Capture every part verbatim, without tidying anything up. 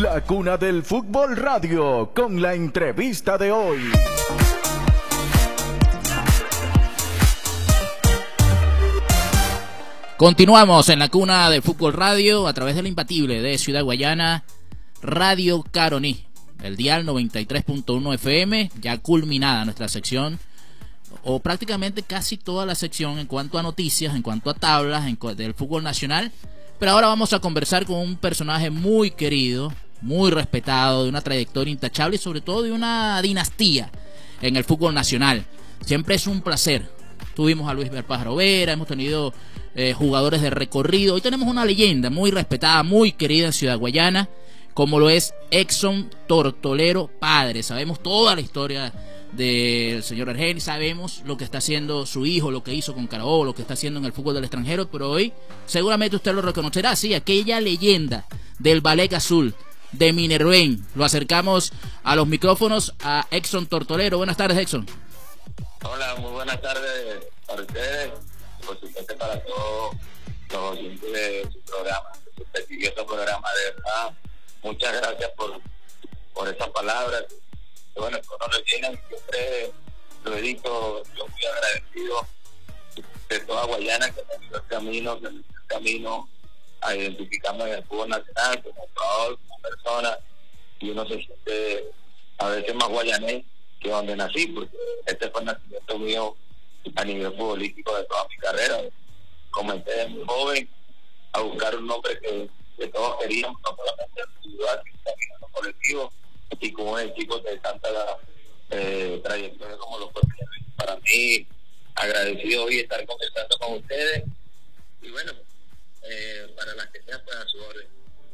La Cuna del Fútbol Radio, con la entrevista de hoy. Continuamos en la Cuna del Fútbol Radio a través del imbatible de Ciudad Guayana, Radio Caroní, el dial noventa y tres punto uno F M, ya culminada nuestra sección, o prácticamente casi toda la sección en cuanto a noticias, en cuanto a tablas en cu- del fútbol nacional. Pero ahora vamos a conversar con un personaje muy querido, muy respetado, de una trayectoria intachable y sobre todo de una dinastía en el fútbol nacional. Siempre es un placer. Tuvimos a Luis Pájaro Vera, hemos tenido eh, jugadores de recorrido. Hoy tenemos una leyenda muy respetada, muy querida en Ciudad Guayana, como lo es Exxon Tortolero padre. Sabemos toda la historia del señor Argenis, sabemos lo que está haciendo su hijo, lo que hizo con Carabobo, lo que está haciendo en el fútbol del extranjero, pero hoy seguramente usted lo reconocerá, sí, aquella leyenda del Ballet Azul, de Minerven. Lo acercamos a los micrófonos a Exxon Tortolero. Buenas tardes, Exxon. Hola, muy buenas tardes para ustedes y por supuesto para todos los oyentes de su programa, de su prestigioso programa. De verdad, muchas gracias por, por esas palabras. Y bueno, cuando lo llenan, siempre lo he dicho, yo muy agradecido de toda Guayana que me dio el camino, que me dio el camino a identificarme en el fútbol nacional como jugador, como persona, y uno se siente a veces más guayanés que donde nací, porque este fue el nacimiento mío a nivel futbolístico de toda mi carrera. Comencé de muy joven a buscar un nombre que, que todos queríamos, no solamente individual, sino también en los colectivos, y como el chico de tanta eh, trayectoria como lo fue para mí, agradecido hoy estar conversando con ustedes, y bueno, eh, para las que sean, pues a su orden.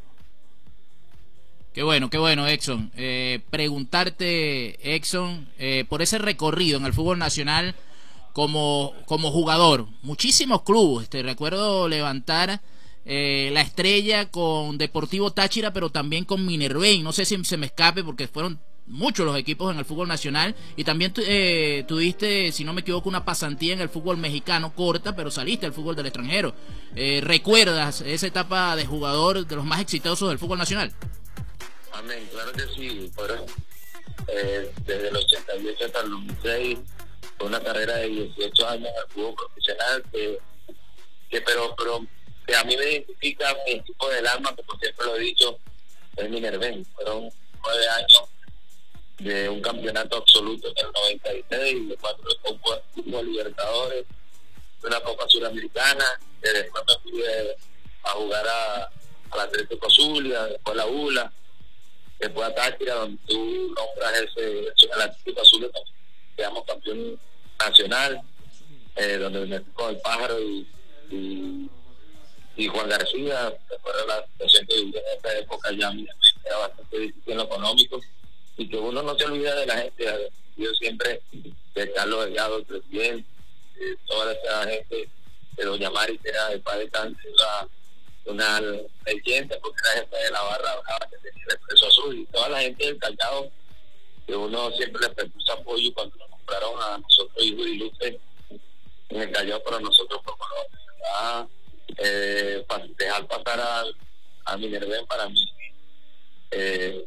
Qué bueno, qué bueno, Exxon. Eh, preguntarte, Exxon, eh, por ese recorrido en el fútbol nacional como, como jugador. Muchísimos clubes, te recuerdo levantar eh, la estrella con Deportivo Táchira, pero también con Minerven. No sé si se me escape porque fueron muchos los equipos en el fútbol nacional. Y también eh, tuviste, si no me equivoco, una pasantía en el fútbol mexicano, corta, pero saliste al fútbol del extranjero. Eh, ¿Recuerdas esa etapa de jugador de los más exitosos del fútbol nacional? Amén, claro que sí. Fueron eh, desde el ochenta y ocho hasta el dos mil seis, fue una carrera de dieciocho años al fútbol profesional que, que pero, pero que a mí me identifica mi equipo del alma, como siempre lo he dicho, es Minerven. Fueron nueve años de un campeonato absoluto en el noventa y seis, de cuatro Copas Libertadores, de una Copa Suramericana, que después me fui a jugar a, a la Atlético Zulia, después a la U L A, después a Táchira, donde tú nombras ese, el Atlético Azul, quedamos campeón nacional, eh, donde me fui con el Pájaro y, y, y Juan García. Después de la situación que vivía en esa época ya era bastante difícil en lo económico, y que uno no se olvida de la gente. Yo siempre de Carlos Delgado, el presidente, de toda esa gente, de Doña Mari, que era de padre Cáncer, una leyenda, porque era jefe de la barra brava que tenía el Expreso Azul, y toda la gente del Callao, que uno siempre le prestó apoyo cuando nos compraron a nosotros, hijo y Luce, en el Callao. Para nosotros fue bueno, eh, dejar pasar a, a Minerven, para mí eh,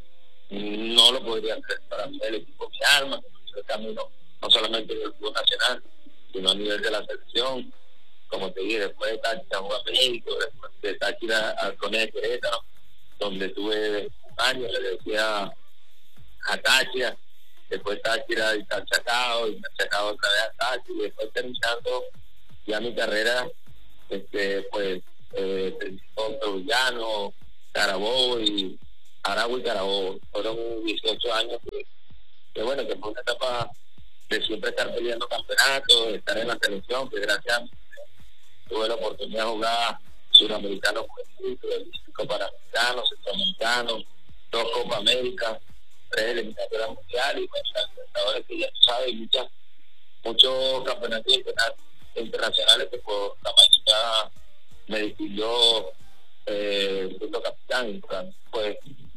no lo podría hacer. Para mí el equipo mi alma, el camino no solamente del fútbol nacional, sino a nivel de la selección. Como te dije, después de Táchira jugué a México, después de Táchira al Cone de Querétaro, donde tuve un año, le decía a Táchira, después de Táchira y Chacao, y Chacao otra vez a Táchira, y después terminando ya mi carrera, este pues, eh, con Trujillano, Carabobo y Aragua y Carabobo. Fueron dieciocho años que, que bueno, que fue una etapa de siempre estar peleando campeonatos, de estar en la selección, que gracias a mí tuve la oportunidad de jugar suramericano juvenil, Copa Panamericano, Centroamericano, dos Copa América, tres eliminatorias mundiales, y bueno, que ya tú sabes, muchas, muchos campeonatos internacionales que por la mayoría me distinguió eh, siendo capitán. Pues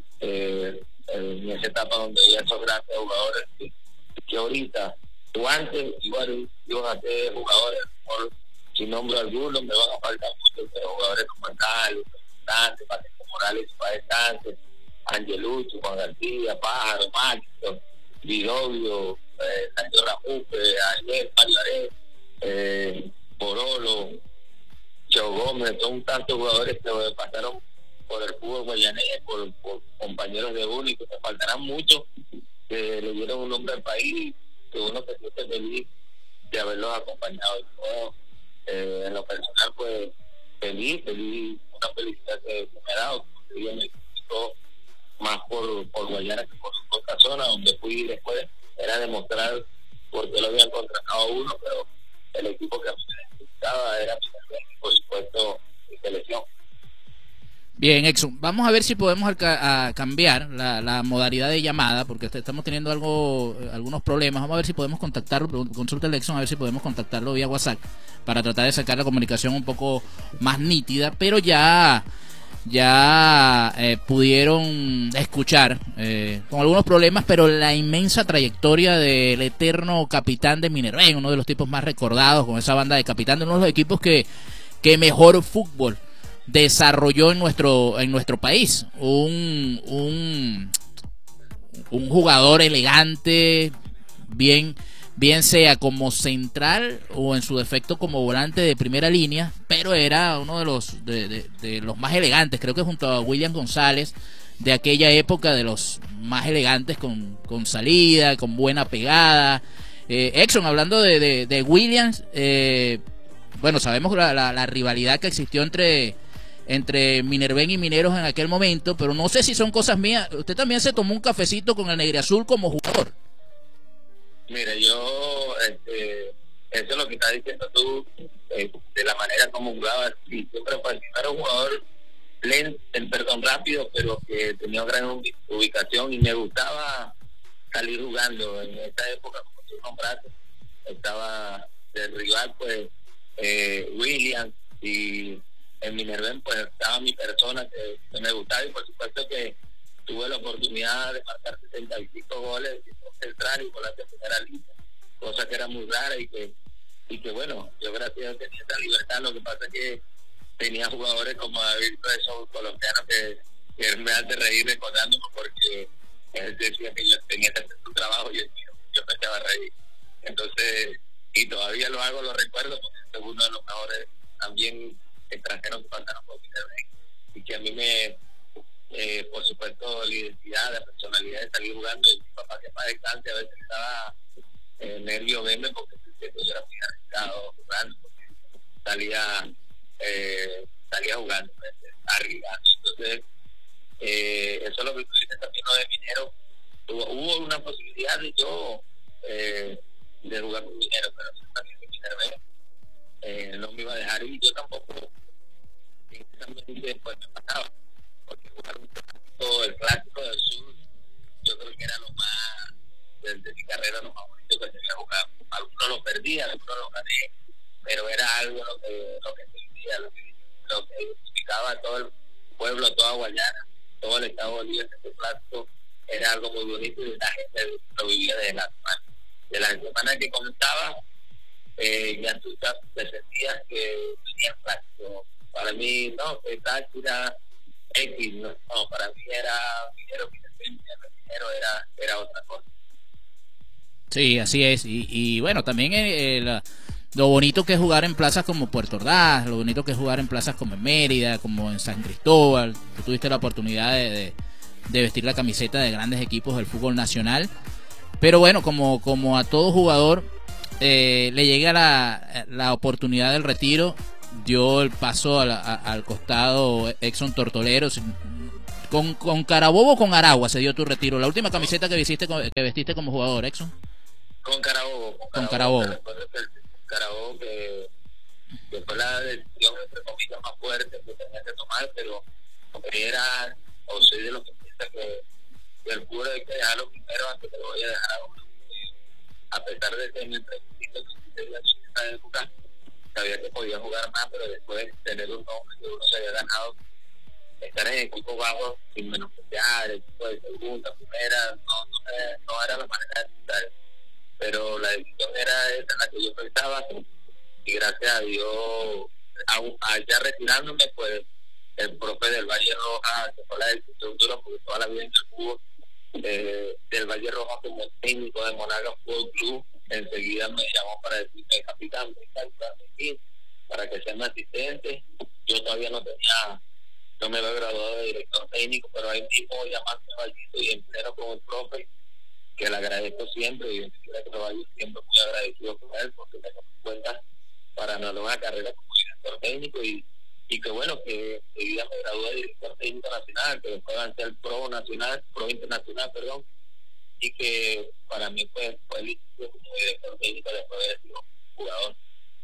eh, en esa etapa donde había esos grandes jugadores que, que ahorita o antes igual iban a ser jugadores, por, sin nombre alguno, me van a faltar muchos jugadores como Hernández, Patricio Morales, Paez Sánchez, Angelucci, Juan García, Pájaro, Máximo, Vidovio, eh, Sancho Ramupe, Ayer, Pallaré, eh, Borolo, Cheo Gómez, son tantos jugadores que pasaron por el fútbol guayanés, por, por compañeros de uno, y que se faltarán muchos que le dieron un nombre al país, que uno se siente feliz de haberlos acompañado. Y todo, eh, en lo personal, pues feliz, feliz, una felicidad que, que me ha dado, porque yo me identifico más por, por Guayana que por otra zona, donde fui después, era demostrar por qué lo habían contratado a uno, pero el equipo que a mí me necesitaba era, por supuesto, mi selección. Bien, Exxon, vamos a ver si podemos a cambiar la, la modalidad de llamada, porque estamos teniendo algo algunos problemas. Vamos a ver si podemos contactarlo, consulta el Exxon, a ver si podemos contactarlo vía WhatsApp para tratar de sacar la comunicación un poco más nítida, pero ya ya eh, pudieron escuchar eh, con algunos problemas, pero la inmensa trayectoria del eterno capitán de Minerva, uno de los tipos más recordados con esa banda de capitán de uno de los equipos que, que mejor fútbol desarrolló en nuestro en nuestro país, un un, un jugador elegante, bien bien sea como central o en su defecto como volante de primera línea, pero era uno de los de, de, de los más elegantes, creo que junto a William González de aquella época, de los más elegantes, con, con salida, con buena pegada. eh, Exxon, hablando de, de, de Williams, eh, bueno, sabemos la, la, la rivalidad que existió entre entre Minerven y Mineros en aquel momento, pero no sé si son cosas mías. Usted también se tomó un cafecito con el Negriazul como jugador. Mire, yo, este, eso es lo que estás diciendo tú, eh, de la manera como jugaba, y siempre fue era un jugador lento, perdón, rápido, pero que tenía gran ubicación, y me gustaba salir jugando. En esa época, como tú nombraste, estaba del rival, pues, eh, William, y en Minerven, pues, estaba mi persona que, que me gustaba, y por supuesto que tuve la oportunidad de marcar setenta y cinco goles central y volante de primera línea, cosa que era muy rara, y que y que bueno, yo gracias a Dios tenía esa libertad. Lo que pasa es que tenía jugadores como David Preso, colombiano, que, que me hace reír recordándome, porque él decía que yo tenía que hacer su trabajo y yo, yo me echaba a reír. Entonces, y todavía lo hago, lo recuerdo, porque es uno de los mejores también extranjeros que pasaron por Minerven, y que a mí me Eh, por supuesto, la identidad, la personalidad de salir jugando. Y mi papá, que más descanse, a veces estaba eh, nervio verme, porque yo era muy arriesgado jugando, porque salía eh, salía jugando, arriesgando. Entonces, eh, eso es lo que dice también lo de Minero. Hubo, hubo una posibilidad de yo eh, de jugar con Minero, pero también que Minero eh, no me iba a dejar ir. Yo tampoco, también, pues me pasaba, porque jugar un clásico, el clásico del sur, yo creo que era lo más, desde mi carrera, lo más bonito que tenía jugar. Algunos lo perdían, algunos lo gané, pero era algo lo que lo que sentía, lo que, lo que identificaba a todo el pueblo, toda Guayana, todo el estado de Bolívar. Este clásico era algo muy bonito, y la gente lo vivía desde la semana. De la semana que comenzaba, eh, ya tú ya te sentías que venía el clásico. Para mí, no, que Táchira X, no, no, para mí era Minero, Minero era, era otra cosa. Sí, así es. Y, y bueno, también eh, la, lo bonito que es jugar en plazas como Puerto Ordaz, lo bonito que es jugar en plazas como en Mérida, como en San Cristóbal. Tú tuviste la oportunidad de, de, de vestir la camiseta de grandes equipos del fútbol nacional. Pero bueno, como, como a todo jugador eh, le llega la, la oportunidad del retiro, dio el paso a la, a, al costado Exxon Tortolero. Con, con Carabobo o con Aragua se dio tu retiro. La última camiseta que vestiste, que vestiste como jugador, Exxon. Con Carabobo. Con Carabobo. Carabobo, Carabobo que, que fue la decisión, entre comillas, más fuerte que tenía que tomar, pero era, o soy de los que piensa que, que el fútbol hay que dejarlo primero antes que lo voy a dejar a uno. A pesar de que en el principio de la época sabía que podía jugar más, pero después tener un nombre que uno se había ganado, estar en equipos bajos sin menospreciar, equipo de segunda, primera, no, no, no era la manera de estar. Pero la decisión era esa, la que yo pensaba, y gracias a Dios, aún, ya retirándome, pues el profe del Valle Roja, que fue la estructura, porque toda la vida en el fútbol, eh, del Valle Roja como técnico de Monagas Fútbol Club, enseguida me llamó para decirme, capitán, me encanta aquí, para que sea mi asistente. Yo todavía no tenía, no me había graduado de director técnico, pero ahí mismo llamaste a Vallito y en pleno con el profe, que le agradezco siempre, y en Valle siempre muy agradecido con él, porque me tomó en cuenta para una nueva carrera como director técnico, y, y que bueno, que enseguida me gradué de director técnico nacional, que después avancé al pro nacional, pro internacional, perdón, y que para mí fue, fue el inicio como director técnico después de haber sido jugador.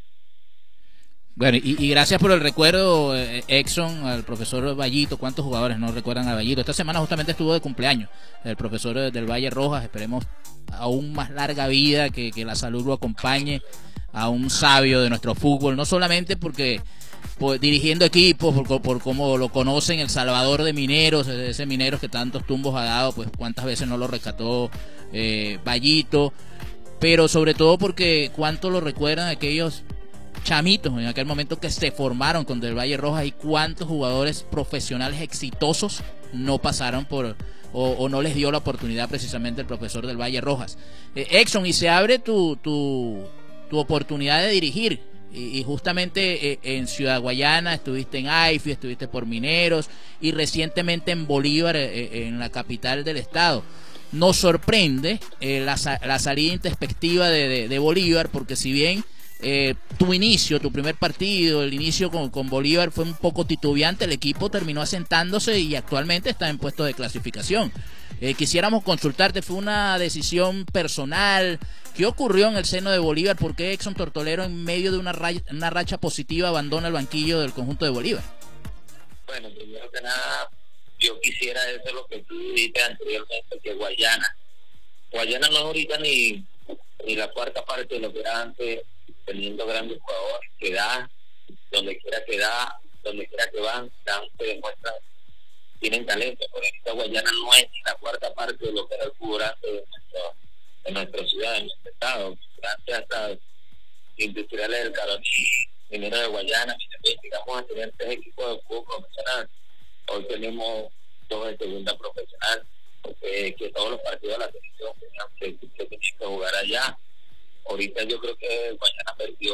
Bueno, y, y gracias por el recuerdo, eh, Exxon, al profesor Vallito. ¿Cuántos jugadores no recuerdan a Vallito? Esta semana justamente estuvo de cumpleaños el profesor del Valle Rojas. Esperemos aún más larga vida, que, que la salud lo acompañe, a un sabio de nuestro fútbol, no solamente porque pues, dirigiendo equipos, por, por cómo lo conocen, el salvador de Mineros, ese Mineros que tantos tumbos ha dado, pues cuántas veces no lo rescató eh, Vallito, pero sobre todo porque cuánto lo recuerdan aquellos chamitos en aquel momento que se formaron con Del Valle Rojas, y cuántos jugadores profesionales exitosos no pasaron por o, o no les dio la oportunidad precisamente el profesor Del Valle Rojas. eh, Exxon, y se abre tu, tu, tu oportunidad de dirigir, y, y justamente eh, en Ciudad Guayana estuviste en A I F I, estuviste por Mineros, y recientemente en Bolívar, eh, en la capital del estado. Nos sorprende eh, la, la salida introspectiva de, de, de Bolívar, porque si bien Eh, tu inicio, tu primer partido, el inicio con, con Bolívar fue un poco titubeante, el equipo terminó asentándose y actualmente está en puesto de clasificación. Eh, quisiéramos consultarte, ¿fue una decisión personal? ¿Qué ocurrió en el seno de Bolívar? ¿Por qué Exxon Tortolero, en medio de una, raya, una racha positiva, abandona el banquillo del conjunto de Bolívar? Bueno, primero que nada, yo quisiera eso lo que tú dijiste anteriormente, que Guayana. Guayana no es ahorita ni, ni la cuarta parte de lo que era antes, teniendo grandes jugadores que da, donde quiera que da, donde quiera que van, dan, se demuestran, tienen talento. Por ejemplo, Guayana no es ni la cuarta parte de lo que era el fútbol antes de, nuestro, de nuestra ciudad, de nuestro estado. Gracias hasta Industriales del Caroní, Mineros de Guayana, llegamos a tener tres equipos de fútbol profesional. Hoy tenemos dos de segunda profesional, porque que todos los partidos de la selección tenían que, que, tenían que jugar allá. Ahorita yo creo que Guayana perdió,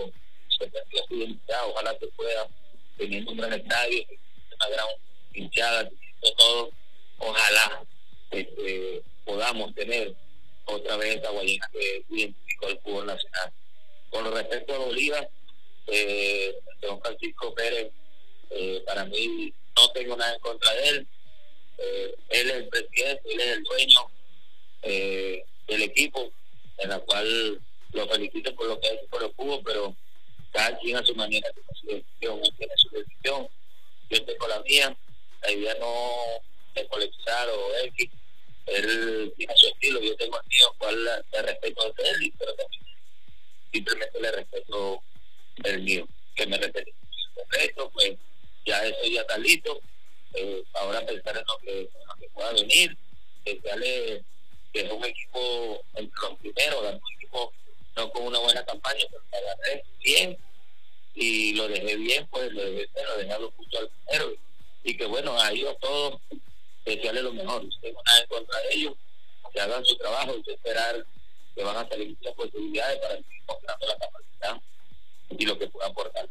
se perdió su identidad, ojalá se pueda, teniendo un gran estadio, una gran hinchada, teniendo todo, ojalá este, podamos tener otra vez esta Guayana que identificó el fútbol nacional. Con respecto a Bolívar, eh, don Francisco Pérez, eh, para mí no tengo nada en contra de él, eh, él es el presidente, él es el dueño eh, del equipo, en la cual lo felicito por lo que ha hecho por el fútbol, pero cada quien a su manera tiene su decisión, él tiene su decisión, yo tengo la mía, la idea no es politizar o X, él tiene su estilo, yo tengo el mío, cual le respeto de él, pero también simplemente le respeto el mío, que me respete el resto, pues ya eso ya está listo, eh, ahora pensar en lo que, en lo que pueda venir, que sale que es un equipo entre los primeros, un equipo no con una buena campaña, pero lo agarré bien y lo dejé bien, pues lo dejé, lo dejé a los puntos al primero, y que bueno, a ellos todos desearles lo mejor, no tengo nada en contra de ellos, que hagan su trabajo y esperar que van a salir muchas posibilidades para seguir mostrando la capacidad y lo que pueda aportar.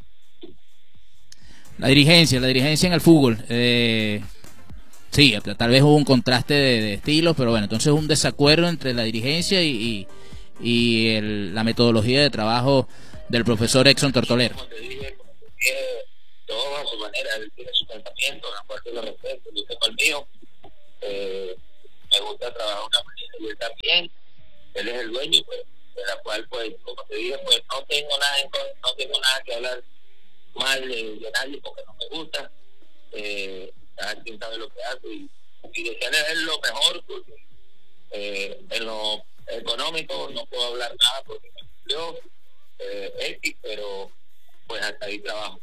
La dirigencia, la dirigencia en el fútbol, eh... sí, tal vez hubo un contraste de, de estilos, pero bueno, entonces un desacuerdo entre la dirigencia y, y, y el, la metodología de trabajo del profesor Exxon Tortolero. Como te dije, como te dije, todo a su manera, él tiene su pensamiento, la parte lo respeto, yo tengo el mío, eh, me gusta trabajar de una manera y él también, él es el dueño, pues, de la cual, pues, como te dije, pues no tengo nada, en, no tengo nada que hablar mal de, de nadie porque no me gusta, eh, cada quien sabe lo que hace y, y desearle a él lo mejor, porque eh, en lo económico no puedo hablar nada porque me cumplió eh, X, pero pues hasta ahí trabajo.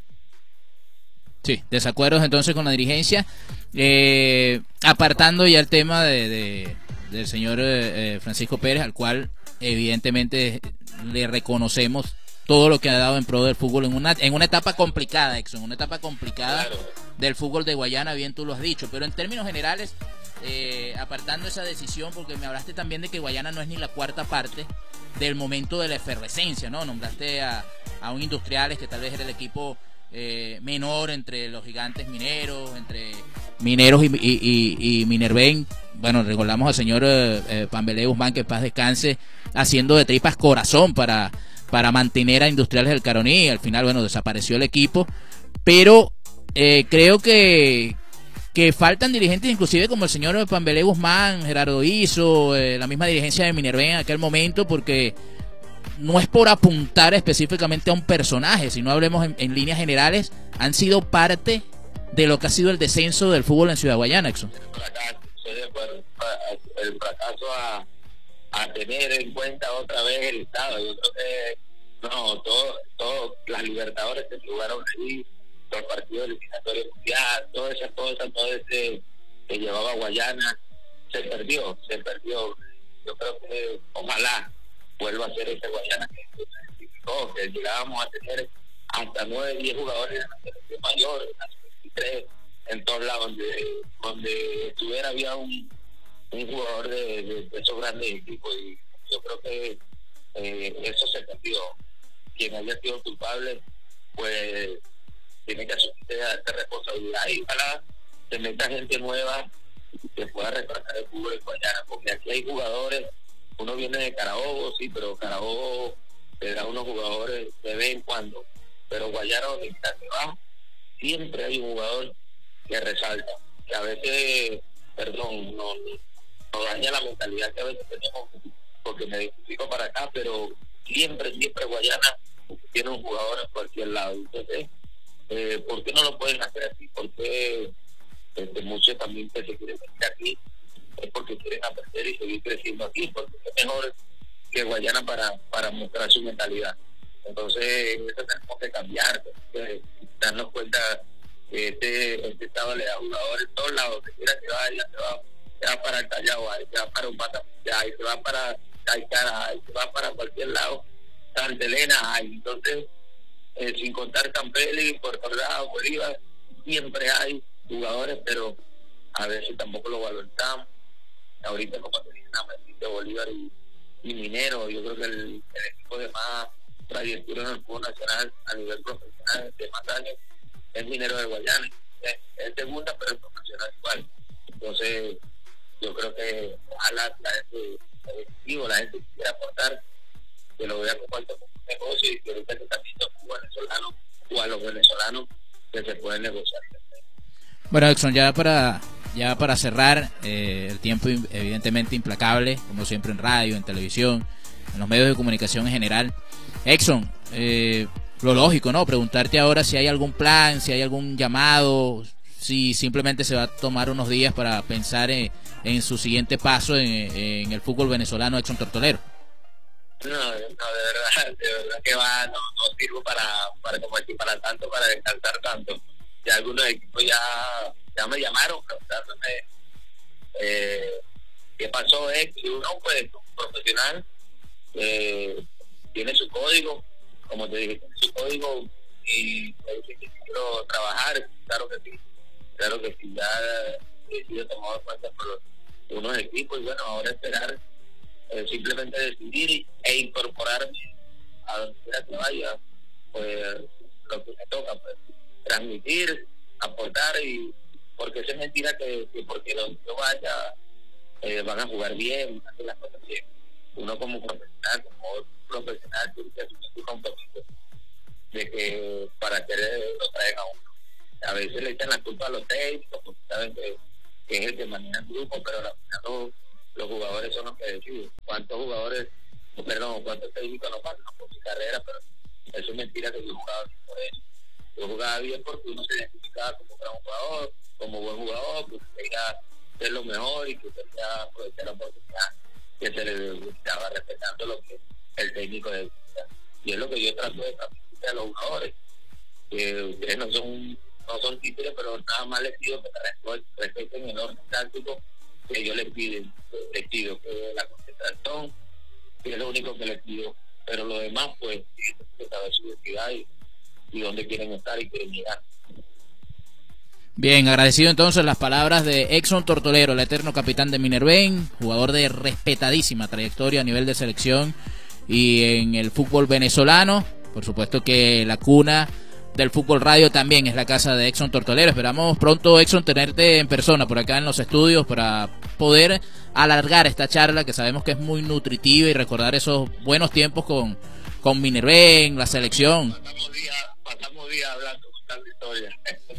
Sí, desacuerdos entonces con la dirigencia, eh, apartando ya el tema de, de del señor eh, Francisco Pérez, al cual evidentemente le reconocemos todo lo que ha dado en pro del fútbol en una en una etapa complicada, Exxon, una etapa complicada Claro. del fútbol de Guayana, bien tú lo has dicho, pero en términos generales, eh, apartando esa decisión, porque me hablaste también de que Guayana no es ni la cuarta parte del momento de la efervescencia, ¿no? Nombraste a, a un Industriales que tal vez era el equipo eh, menor entre los gigantes mineros, entre Mineros y, y, y, y Minerven. Bueno, recordamos al señor eh, eh, Pambelé Guzmán, que en paz descanse, haciendo de tripas corazón para, para mantener a Industriales del Caroní. Al final, bueno, desapareció el equipo, pero eh, creo que que faltan dirigentes inclusive como el señor Pambelé Guzmán, Gerardo Iso, eh, la misma dirigencia de Minerven en aquel momento, porque no es por apuntar específicamente a un personaje, sino hablemos en, en líneas generales, han sido parte de lo que ha sido el descenso del fútbol en Ciudad Guayana, Exxon. El fracaso, estoy de acuerdo, el fracaso a, a tener en cuenta otra vez el Estado. Yo creo que no, todo, todo las Libertadores que jugaron allí, los partidos eliminatorios mundial, todas esas cosas, todo ese que llevaba Guayana, se perdió, se perdió. Yo creo que ojalá vuelva a ser ese Guayana que se identificó, que llegábamos a tener hasta nueve, diez jugadores en la selección mayor, en la veintitrés, en todos lados donde, donde estuviera había un, un jugador de, de, de esos grandes equipos, y yo creo que eh, eso se perdió. Quien haya sido culpable, pues tiene que asumir esta responsabilidad, y ojalá se meta gente nueva que pueda retratar el fútbol de Guayana, porque aquí hay jugadores, uno viene de Carabobo, sí, pero Carabobo te da unos jugadores de vez en cuando, pero Guayana, donde se va, siempre hay un jugador que resalta, que a veces, perdón, no, no daña la mentalidad que a veces tenemos, porque me identifico para acá, pero siempre, siempre Guayana tiene un jugador en cualquier lado. Entonces, eh, ¿por qué no lo pueden hacer así? Porque este, muchos también que se quieren venir aquí es porque quieren aprender y seguir creciendo aquí, porque es mejor que Guayana para, para mostrar su mentalidad. Entonces, eso tenemos que cambiar, tenemos que darnos cuenta que este, este estado le da jugadores en todos lados, que quiera que vaya, se va, se va para el Callao, ahí se va para un Pata, ahí se va para Caicara, ahí se va para cualquier lado, Santa Elena, ahí. Entonces, eh, sin contar Campelli, Puerto Ordaz, Bolívar, siempre hay jugadores, pero a veces tampoco lo valorizamos. Ahorita, como te dije, de Bolívar y, y Minero, yo creo que el, el equipo de más trayectoria en el fútbol nacional a nivel profesional de más años es Minero de Guayana, es, es segunda, pero es profesional igual. Entonces, yo creo que ojalá la gente, digo, la gente quiera aportar, que lo vea como alto como un negocio, y que ahorita se está viendo como venezolano o a los venezolanos que se pueden negociar. Bueno, Exxon, ya para ya para cerrar, eh, el tiempo evidentemente implacable, como siempre en radio, en televisión, en los medios de comunicación en general. Exxon, eh, lo lógico, ¿no? Preguntarte ahora si hay algún plan, si hay algún llamado, si simplemente se va a tomar unos días para pensar en, en su siguiente paso en, en el fútbol venezolano, Exxon Tortolero. No, no, de verdad, de verdad que va, no, no sirvo para, para como aquí, para tanto, para descansar tanto. Ya algunos equipos ya, ya me llamaron preguntándome eh, qué pasó, es que uno, pues, un profesional, eh, tiene su código, como te dije, tiene su código, y me dice que quiero trabajar, claro que sí, claro que sí, ya he sido tomado en cuenta por los, unos equipos, y bueno, ahora esperar, eh, simplemente decidir e incorporarme a donde quiera que vaya, pues lo que me toca, pues transmitir, aportar, y porque es mentira que, que porque donde yo vaya eh, van a jugar bien, van a hacer las cosas bien. Uno como profesional, como profesional, tiene que asumir su compromiso de que para que lo traigan a uno. A veces le echan la culpa a los técnicos, porque saben que, que es el que maneja el grupo, pero la final los, los jugadores son los que deciden. ¿Cuántos jugadores, perdón, cuántos técnicos no pasan por su carrera? Pero eso es mentira que yo jugaba bien por eso. Yo jugaba bien porque uno se identificaba como gran jugador, como buen jugador, que quería ser lo mejor y que quería aprovechar la oportunidad que se le estaba respetando lo que el técnico decía. Y es lo que yo trato de transmitir a los jugadores, que ustedes no son no son títeres, pero nada más les pido que respeten el orden táctico que yo les pido, les pido que la concentración, que es lo único que les pido, pero lo demás pues tienen que saber su identidad y, y dónde quieren estar y quieren llegar. Bien, agradecido entonces las palabras de Exxon Tortolero, el eterno capitán de Minervain, jugador de respetadísima trayectoria a nivel de selección y en el fútbol venezolano. Por supuesto que la cuna del fútbol radio también es la casa de Exxon Tortolero. Esperamos pronto, Exxon, tenerte en persona por acá en los estudios para poder alargar esta charla que sabemos que es muy nutritiva y recordar esos buenos tiempos con, con Minervain, la selección. Pasamos días, pasamos días hablando con tanta historia.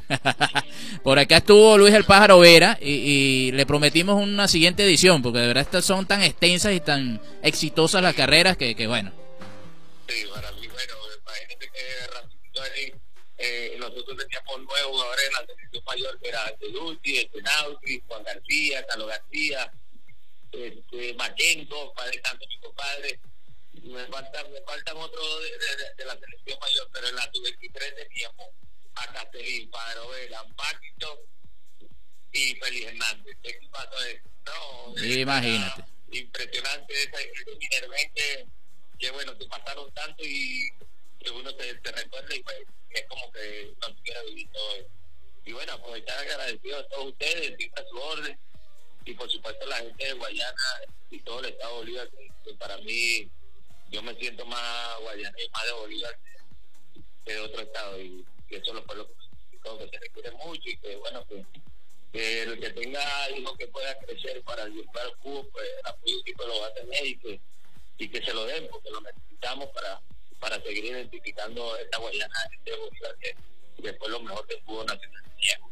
Por acá estuvo Luis el Pájaro Vera y, y le prometimos una siguiente edición porque de verdad estas son tan extensas y tan exitosas las carreras que, que bueno. Sí, para mí, bueno, imagínate que rapidito ahí, eh, nosotros teníamos nuevos jugadores en la selección mayor que era Ancelucci, Echenautri, Juan García, Carlos García, este, Machenko, padre tanto mi compadre. Me faltan, me faltan otros de, de, de la selección mayor, pero en la sub veintitrés teníamos a Castellín, Padre Vela, Paquito y Félix Hernández. ¿Qué pasó de no? Imagínate. Impresionante ese, ese Minervain que, que bueno, que pasaron tanto y que uno se, se recuerda y pues es como que no se quiera vivir todo eso. Y bueno, aprovechar agradecido a todos ustedes, siempre a su orden, y por supuesto la gente de Guayana y todo el estado de Bolívar, que, que para mí yo me siento más guayana y más de Bolívar que, que de otro estado, y que eso lo fue lo que se requiere mucho y que bueno, que, que el que tenga algo que pueda crecer para ayudar al fútbol, pues el apoyo siempre lo va a tener y que, y que se lo den, porque lo necesitamos para, para seguir identificando esta Guayana de Bolívar, que, que fue lo mejor del fútbol nacional.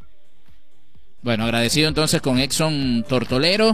Bueno, agradecido entonces con Exxon Tortolero.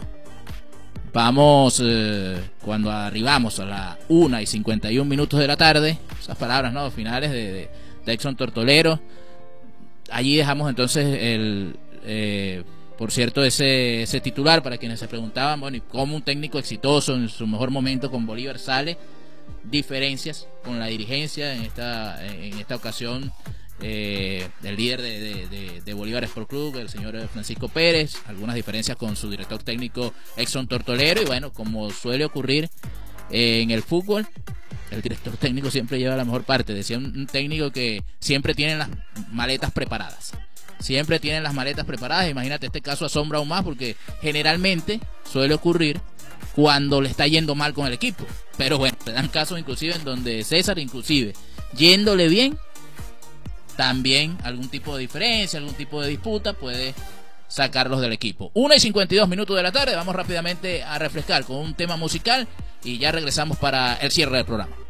Vamos, eh, cuando arribamos a la una y cincuenta y un minutos de la tarde, esas palabras, ¿no?, finales de, de, de Exxon Tortolero. Allí dejamos entonces el, eh, por cierto, ese, ese titular para quienes se preguntaban, bueno, ¿y cómo un técnico exitoso en su mejor momento con Bolívar sale? Diferencias con la dirigencia en esta, en esta ocasión. Eh, el líder de, de, de, de Bolívar Sport Club, el señor Francisco Pérez, algunas diferencias con su director técnico Exxon Tortolero, y bueno, como suele ocurrir eh, en el fútbol, el director técnico siempre lleva la mejor parte. Decía un, un técnico que siempre tiene las maletas preparadas, siempre tienen las maletas preparadas. Imagínate, este caso asombra aún más porque generalmente suele ocurrir cuando le está yendo mal con el equipo, pero bueno, se dan casos inclusive en donde César, inclusive yéndole bien, también algún tipo de diferencia, algún tipo de disputa puede sacarlos del equipo. una y cincuenta y dos minutos de la tarde, vamos rápidamente a refrescar con un tema musical y ya regresamos para el cierre del programa.